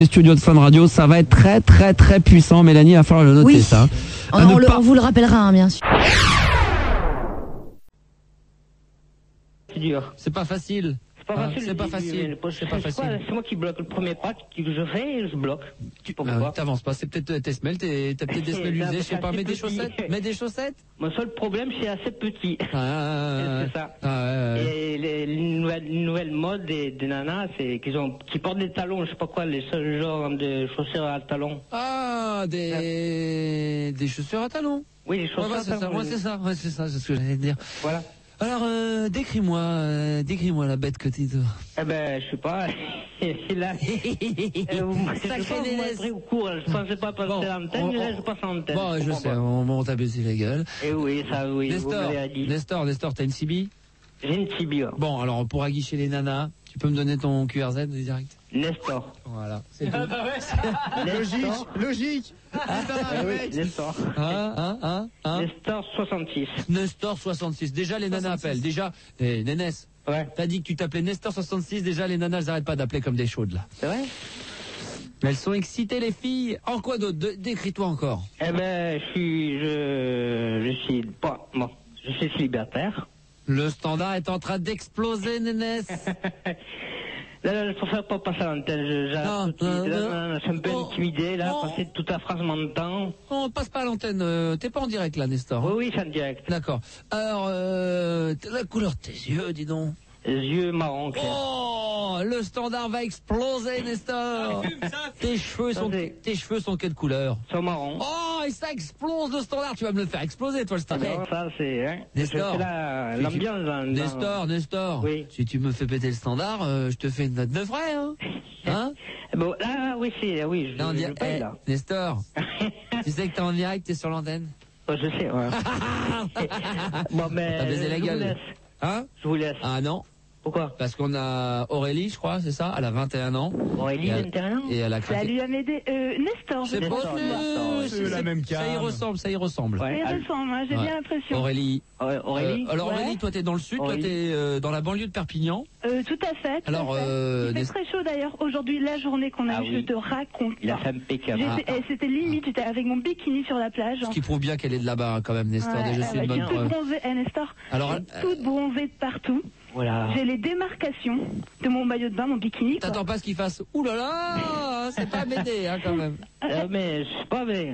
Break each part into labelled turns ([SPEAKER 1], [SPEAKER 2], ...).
[SPEAKER 1] Studio de Fun Radio, ça va être très très très puissant. Mélanie, il va falloir le noter,
[SPEAKER 2] oui.
[SPEAKER 1] ça.
[SPEAKER 2] On vous le rappellera, hein, bien sûr.
[SPEAKER 3] C'est dur.
[SPEAKER 1] C'est pas facile.
[SPEAKER 3] C'est pas facile.
[SPEAKER 1] C'est pas facile. C'est pas facile.
[SPEAKER 3] C'est moi qui bloque le premier pas que je fais et je bloque.
[SPEAKER 1] T'avances pas. C'est peut-être tes semelles. T'as peut-être des semelles usées. Je sais pas. Mets des chaussettes. Mets des chaussettes.
[SPEAKER 3] Mon seul problème, c'est assez petit. C'est ça. Et les nouvelles modes des nanas, c'est qu'ils portent des talons. Je sais pas quoi, les seuls genres de chaussures à talons.
[SPEAKER 1] Ah, des chaussures à talons.
[SPEAKER 3] Oui, les chaussures à talons.
[SPEAKER 1] C'est ça. C'est ce que j'allais te dire.
[SPEAKER 3] Voilà.
[SPEAKER 1] Alors, décris-moi la bête que tu dois.
[SPEAKER 3] Eh ben, je sais pas. C'est là.
[SPEAKER 1] Sacré Nénès.
[SPEAKER 3] Au cours, je pensais pas passer à l'antenne, mais là, je passe à l'antenne.
[SPEAKER 1] Bon, je sais, on t'a baissé la gueule.
[SPEAKER 3] Eh oui, ça, oui.
[SPEAKER 1] Nestor, t'as une CB?
[SPEAKER 3] J'ai une CB.
[SPEAKER 1] Bon, alors, pour aguicher les nanas, tu peux me donner ton QRZ direct?
[SPEAKER 3] Nestor.
[SPEAKER 1] Voilà, c'est tout.
[SPEAKER 4] Logique.
[SPEAKER 3] Nestor. Nestor 66.
[SPEAKER 1] Nestor 66. Déjà, les nanas appellent. Déjà, Nénès.
[SPEAKER 3] Ouais.
[SPEAKER 1] T'as dit que tu t'appelais Nestor 66. Déjà, les nanas, elles arrêtent pas d'appeler comme des chaudes, là.
[SPEAKER 3] C'est vrai?
[SPEAKER 1] Elles sont excitées, les filles. En quoi d'autre? Décris-toi encore.
[SPEAKER 3] Eh ben, je suis célibataire.
[SPEAKER 1] Le standard est en train d'exploser, Nénès.
[SPEAKER 3] Là, je préfère pas passer à l'antenne. J'arrête tout de suite. Je suis un peu intimidé, là. Passer toute la phrase m'entend.
[SPEAKER 1] On passe pas à l'antenne. T'es pas en direct, là, Nestor.
[SPEAKER 3] Oui, c'est en direct.
[SPEAKER 1] D'accord. Alors, la couleur de tes yeux, dis donc.
[SPEAKER 3] Les yeux marrons.
[SPEAKER 1] Oh, le standard va exploser, Nestor. Tes cheveux sont quelle couleur?
[SPEAKER 3] Ils sont marrons.
[SPEAKER 1] Oh, et ça explose le standard. Tu vas me le faire exploser, toi, le standard.
[SPEAKER 3] Alors, ça, c'est, hein.
[SPEAKER 1] Nestor.
[SPEAKER 3] L'ambiance
[SPEAKER 1] Nestor.
[SPEAKER 3] Oui.
[SPEAKER 1] Si tu me fais péter le standard, je te fais une note de frais, hein. Hein?
[SPEAKER 3] Bon, là, oui, je paye, là.
[SPEAKER 1] Nestor. Tu sais que t'es en direct, t'es sur l'antenne?
[SPEAKER 3] Oh, je sais, ouais. Bon, mais.
[SPEAKER 1] T'as baisé la gueule. Hein?
[SPEAKER 3] Je vous laisse.
[SPEAKER 1] Ah non.
[SPEAKER 3] Pourquoi?
[SPEAKER 1] Parce qu'on a Aurélie, je crois, c'est ça? Elle a 21 ans.
[SPEAKER 3] Aurélie, 21 ans?
[SPEAKER 1] Et elle a craqué.
[SPEAKER 5] Salut Amédée, Nestor.
[SPEAKER 1] C'est pas
[SPEAKER 4] C'est la même cam.
[SPEAKER 1] Ça y ressemble.
[SPEAKER 3] Ouais.
[SPEAKER 5] Il ressemble, hein, j'ai bien l'impression.
[SPEAKER 1] Aurélie.
[SPEAKER 3] Aurélie?
[SPEAKER 1] Alors
[SPEAKER 5] Ouais.
[SPEAKER 1] Aurélie, toi t'es dans le sud,
[SPEAKER 3] Aurélie.
[SPEAKER 1] toi t'es dans la banlieue de Perpignan.
[SPEAKER 5] Tout à fait.
[SPEAKER 1] Alors,
[SPEAKER 5] il fait très chaud d'ailleurs. Aujourd'hui, la journée qu'on a eue, je te raconte.
[SPEAKER 3] Il a fait impeccable.
[SPEAKER 5] C'était limite, j'étais avec mon bikini sur la plage.
[SPEAKER 1] Ce qui prouve bien qu'elle est de là-bas quand même, Nestor.
[SPEAKER 5] Ouais,
[SPEAKER 1] Déjà c'est une bonne
[SPEAKER 5] toute
[SPEAKER 1] preuve.
[SPEAKER 5] bronzée, Nestor.
[SPEAKER 1] Alors,
[SPEAKER 5] toute bronzée de partout.
[SPEAKER 3] Voilà.
[SPEAKER 5] J'ai les démarcations de mon maillot de bain, mon bikini. quoi.
[SPEAKER 1] T'attends pas ce qu'il fasse. Ouh là là, c'est pas m'aider hein, quand même.
[SPEAKER 3] Mais je sais pas, mais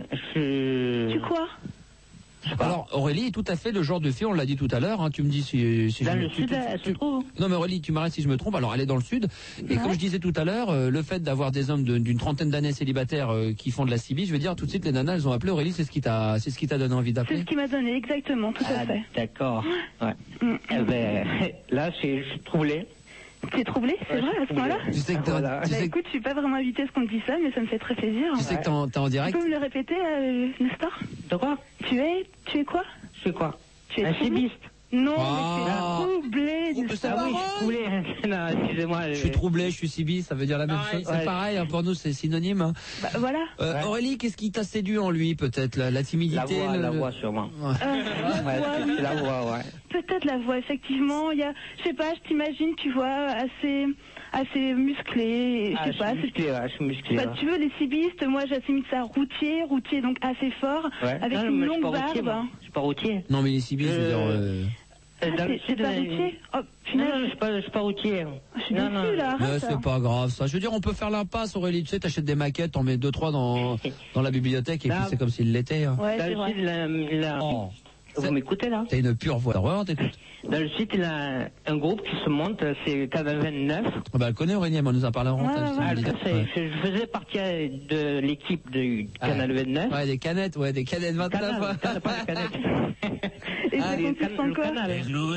[SPEAKER 5] Tu quoi?
[SPEAKER 1] Alors Aurélie est tout à fait le genre de fille, on l'a dit tout à l'heure, hein, tu me dis si
[SPEAKER 3] dans
[SPEAKER 1] je
[SPEAKER 3] le sud, elle se trouve.
[SPEAKER 1] Non mais Aurélie, tu m'arrêtes si je me trompe, alors elle est dans le sud, et comme je disais tout à l'heure, le fait d'avoir des hommes d'une trentaine d'années célibataires qui font de la CB, je veux dire tout de suite les nanas elles ont appelé Aurélie, c'est ce qui t'a donné envie
[SPEAKER 5] C'est
[SPEAKER 1] d'appeler.
[SPEAKER 5] ce qui m'a donné, exactement, tout à fait.
[SPEAKER 3] D'accord. Ouais. Eh ben, là, je suis troublé.
[SPEAKER 5] Tu es troublé, c'est vrai, à ce moment-là?
[SPEAKER 1] Tu sais que t'es
[SPEAKER 3] Voilà.
[SPEAKER 1] tu
[SPEAKER 5] Bah
[SPEAKER 1] sais,
[SPEAKER 5] écoute, je suis pas vraiment invitée à ce qu'on me dise ça, mais ça me fait très plaisir.
[SPEAKER 1] tu sais que t'es en
[SPEAKER 5] Tu
[SPEAKER 1] direct.
[SPEAKER 5] peux me le répéter, Nestor?
[SPEAKER 3] De quoi?
[SPEAKER 5] Tu es quoi?
[SPEAKER 3] Je suis quoi?
[SPEAKER 5] Tu es
[SPEAKER 3] Un
[SPEAKER 5] troublé?
[SPEAKER 3] cibiste.
[SPEAKER 5] Non,
[SPEAKER 1] Ah.
[SPEAKER 5] mais tu es troublé,
[SPEAKER 1] C'est
[SPEAKER 5] Nestor.
[SPEAKER 1] pas
[SPEAKER 3] Oui, je
[SPEAKER 1] vrai.
[SPEAKER 3] suis troublé. Non, excusez-moi.
[SPEAKER 1] Je suis troublé, je suis CB, ça veut dire la même chose. C'est
[SPEAKER 3] Ouais.
[SPEAKER 1] pareil, hein, pour nous c'est synonyme. Hein.
[SPEAKER 5] Bah, voilà.
[SPEAKER 3] Ouais.
[SPEAKER 1] Aurélie, qu'est-ce qui t'a séduit en lui peut-être la timidité
[SPEAKER 3] La voix, sûrement.
[SPEAKER 1] Ouais.
[SPEAKER 5] La
[SPEAKER 3] Ouais,
[SPEAKER 5] voix,
[SPEAKER 3] c'est la voix, ouais.
[SPEAKER 5] peut-être la voix, effectivement. Il y a, je sais pas, je t'imagine, tu vois, assez musclé. Je sais pas.
[SPEAKER 3] Je suis musclé.
[SPEAKER 5] Bah,
[SPEAKER 3] Ouais.
[SPEAKER 5] tu veux, les cibistes, moi j'assimile ça routier donc assez fort,
[SPEAKER 3] Ouais.
[SPEAKER 5] avec
[SPEAKER 3] Non,
[SPEAKER 5] une
[SPEAKER 3] mais
[SPEAKER 5] longue
[SPEAKER 3] je suis pas routier,
[SPEAKER 5] barbe.
[SPEAKER 3] moi. Je suis pas routier.
[SPEAKER 1] Non mais les CB, je veux dire...
[SPEAKER 3] Dans le
[SPEAKER 5] C'est
[SPEAKER 3] sud,
[SPEAKER 5] pas routier? Oh,
[SPEAKER 3] Non,
[SPEAKER 5] punaise.
[SPEAKER 3] non, je suis pas routier.
[SPEAKER 5] Je suis
[SPEAKER 3] Non,
[SPEAKER 5] déçue, là.
[SPEAKER 1] Mais
[SPEAKER 5] arrête.
[SPEAKER 1] c'est pas grave ça. Je veux dire, on peut faire l'impasse, Aurélie. Tu sais, t'achètes des maquettes, t'en mets 2-3 dans la bibliothèque et puis
[SPEAKER 3] Là.
[SPEAKER 1] c'est comme s'il l'était. Hein.
[SPEAKER 5] Ouais,
[SPEAKER 3] Dans
[SPEAKER 5] c'est
[SPEAKER 3] le
[SPEAKER 5] vrai.
[SPEAKER 3] sud,
[SPEAKER 1] Oh.
[SPEAKER 3] vous m'écoutez là?
[SPEAKER 1] T'as une pure voix d'horreur, t'écoutes.
[SPEAKER 3] Dans le sud, il y a un groupe qui se monte, c'est Canal 29.
[SPEAKER 1] Ah bah, elle connaît Aurélie, elle nous a parlé en
[SPEAKER 5] Ouais,
[SPEAKER 1] antenne,
[SPEAKER 5] ouais,
[SPEAKER 1] ça me
[SPEAKER 3] Ah,
[SPEAKER 1] dit.
[SPEAKER 3] ça,
[SPEAKER 1] Ouais.
[SPEAKER 3] je faisais partie de l'équipe du Canal 29.
[SPEAKER 1] Ouais, des canettes 29.
[SPEAKER 3] Pas de canettes.
[SPEAKER 5] Et ça
[SPEAKER 3] le
[SPEAKER 5] consiste en quoi?
[SPEAKER 3] canal.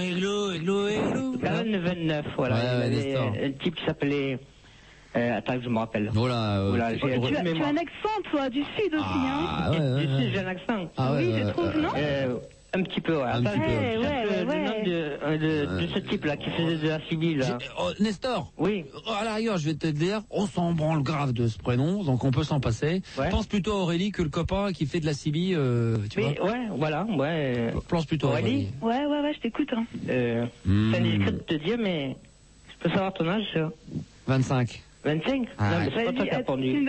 [SPEAKER 1] Églou.
[SPEAKER 3] Canal 29, voilà.
[SPEAKER 1] Ouais,
[SPEAKER 3] Il y avait
[SPEAKER 1] Nestor.
[SPEAKER 3] un type qui s'appelait... attends que je me rappelle.
[SPEAKER 1] Voilà.
[SPEAKER 3] Voilà, j'ai
[SPEAKER 5] Tu as un accent, toi, du sud aussi, hein?
[SPEAKER 1] Ah ouais.
[SPEAKER 3] Du sud, j'ai un accent.
[SPEAKER 1] Ah ouais,
[SPEAKER 5] Oui, je trouve, non?
[SPEAKER 3] Un petit peu, ouais.
[SPEAKER 1] Un petit peu.
[SPEAKER 3] Le nom de ce type-là qui faisait de la civile, là.
[SPEAKER 1] Nestor.
[SPEAKER 3] Oui.
[SPEAKER 1] À la rigueur, je vais te dire, on s'en branle grave de ce prénom, donc on peut s'en passer.
[SPEAKER 3] Ouais.
[SPEAKER 1] Pense plutôt à Aurélie que le copain qui fait de la CB, tu
[SPEAKER 3] Oui,
[SPEAKER 1] vois.
[SPEAKER 3] ouais, voilà, ouais.
[SPEAKER 1] Pense plutôt à Aurélie.
[SPEAKER 3] Aurélie.
[SPEAKER 5] Ouais, je t'écoute, hein.
[SPEAKER 3] C'est indiscret de te dire, mais je peux savoir ton âge,
[SPEAKER 1] 25.
[SPEAKER 3] 25 Non, mais c'est pas toi qui as répondu.